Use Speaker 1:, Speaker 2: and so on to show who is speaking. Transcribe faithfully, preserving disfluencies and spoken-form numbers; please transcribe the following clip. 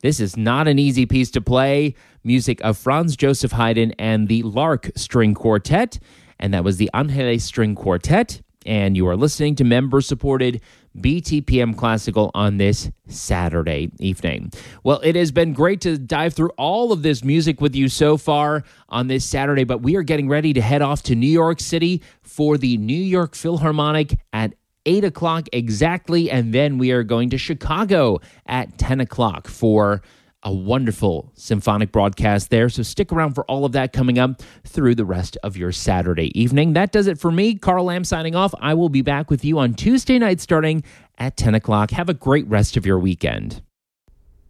Speaker 1: This is not an easy piece to play. Music of Franz Joseph Haydn and the Lark String Quartet, and that was the Angeles String Quartet. And you are listening to member-supported B T P M Classical on this Saturday evening. Well, it has been great to dive through all of this music with you so far on this Saturday, but we are getting ready to head off to New York City for the New York Philharmonic at eight o'clock exactly, and then we are going to Chicago at ten o'clock for a wonderful symphonic broadcast there. So stick around for all of that coming up through the rest of your Saturday evening. That does it for me. Carl Lamb signing off. I will be back with you on Tuesday night starting at ten o'clock. Have a great rest of your weekend.